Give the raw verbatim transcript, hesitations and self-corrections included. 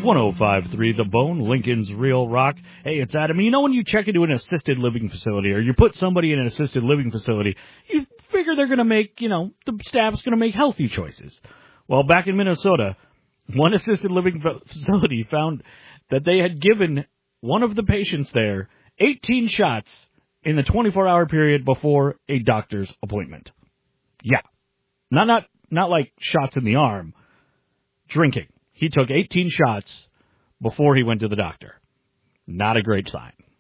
one oh five point three The Bone, Lincoln's Real Rock. Hey, it's Adam. You know when you check into an assisted living facility or you put somebody in an assisted living facility, you figure they're going to make, you know, the staff's going to make healthy choices. Well, back in Minnesota, one assisted living facility found that they had given one of the patients there eighteen shots in the twenty-four hour period before a doctor's appointment. Yeah. Not, not, not like shots in the arm. Drinking. He took eighteen shots before he went to the doctor. Not a great sign.